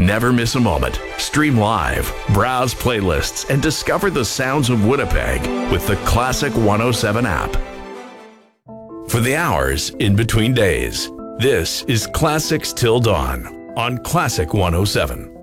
Never miss a moment. Stream live, browse playlists, and discover the sounds of Winnipeg with the Classic 107 app. For the hours in between days, this is Classics Till Dawn on Classic 107.